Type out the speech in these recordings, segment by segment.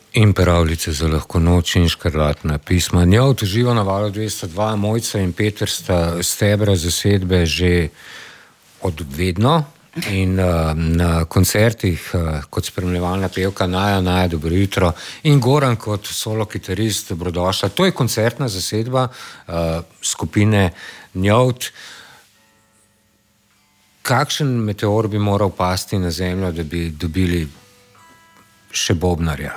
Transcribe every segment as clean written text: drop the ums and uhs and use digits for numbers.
In pravljice za lahko noč in škrlatna pisma. Njovt uživa na Valu 202, Mojca in Peter sta stebra zasedbe že od vedno in na koncertih kot spremljevalna pevka Naja, dobro jutro, in Goran kot solo kitarist, dobrodošla. To je koncertna zasedba skupine Njovt. Kakšen meteor bi moral pasti na zemljo, da bi dobili še bobnarja?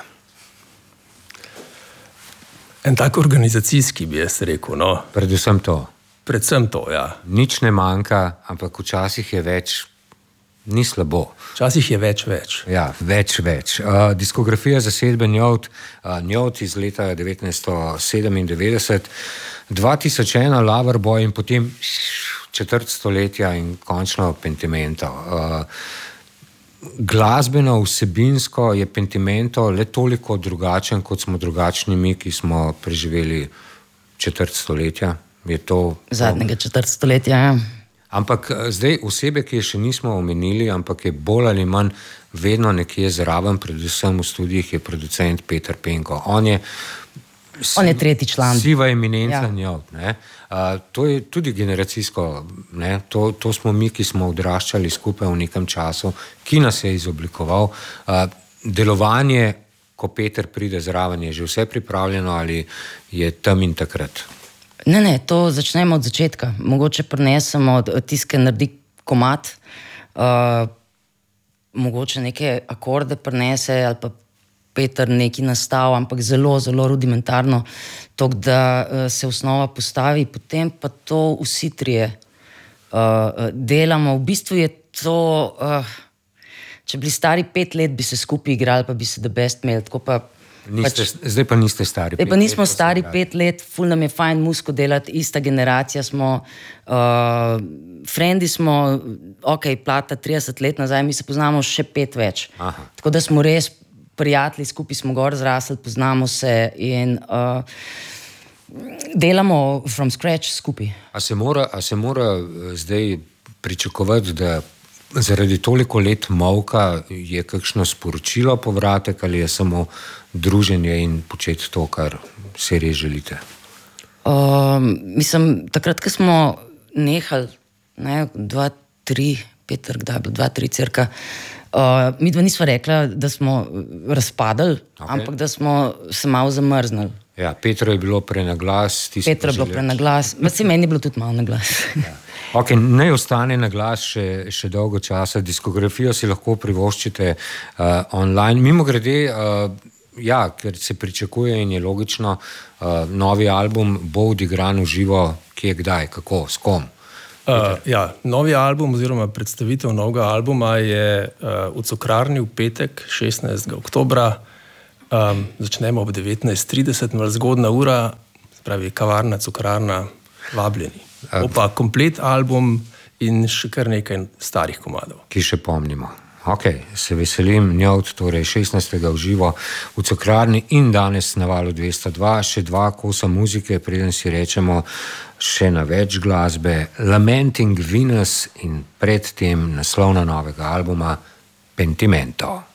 En tak organizacijski, bi jaz rekel, no. Predvsem to. Predvsem to, ja. Nič ne manjka, ampak včasih je več, ni slabo. Včasih je več. Ja, več. Diskografija zasedbe Njovt iz leta 1997, 2001 Loverboy in potem četrt stoletja in končno Pentimento. Glasbeno, vsebinsko je Pentimento le toliko drugačen, kot smo drugačni mi, ki smo preživeli četrt stoletja. Je to zadnjega četrt stoletja, ja. Ampak zdaj osebe, ki je še nismo omenili, ampak je bolj ali manj vedno nekje zraven, predvsem v studijih, je producent Peter Penko. On je tretji član. Siva eminenca Njovt, ne. To je tudi generacijsko, ne. To smo mi, ki smo odraščali skupaj v nekem času, ki nas je izoblikoval. Delovanje, ko Peter pride zraven, je že vse pripravljeno ali je tam in takrat? Ne, to začnemo od začetka. Mogoče prinesemo tiske, naredi komad, mogoče neke akorde prinese ali pa Peter neki nastav, ampak zelo, zelo rudimentarno, tako da se osnova postavi, potem pa to vsi trije delamo. V bistvu je to, če bili stari 5 let, bi se skupaj igrali, pa bi se the best imeli, tako pa zdaj pa niste stari 5 let. Zdaj pa nismo stari 5 let, ful nam je fajn musko delati, ista generacija smo, frendi smo, plata 30 let nazaj, mi se poznamo še 5 več. Aha. Tako da smo res prijatelji, skupaj smo gor zrasli, poznamo se in delamo from scratch skupaj. A se mora zdaj pričakovati, da zaradi toliko let molka je kakšno sporočilo povratek ali je samo druženje in početi to, kar si res želite? Mislim, takrat, ko smo nehali, 2-3, Peter, kdaj je bil 2-3 cirka, mi dva nisva rekla, da smo razpadali, ampak da smo se malo zamrznili. Ja, Petro je bilo prenaglas. Petro je bilo prenaglas, meni je bilo tudi malo naglas. Ja. Naj ostane na glas še dolgo časa. Diskografijo si lahko privoščite online. Mimogrede, ker se pričakuje in je logično, novi album bo odigran v živo, kje, kdaj, kako, s kom? Novi album oziroma predstavitev novega albuma je v Cukrarni v petek, 16. oktobra. Začnemo ob 19:30, zgodna ura, spravi kavarna, Cukrarna, vabljeni. Pa komplet album in še kar nekaj starih komadov. Ki še pomnimo. Se veselim. Njovt, torej 16. v živo v Cukrarni in danes na Valu 202, še 2 kosa muzike, preden si rečemo še na več glasbe. Lamenting Venus in predtem naslovna novega albuma Pentimento.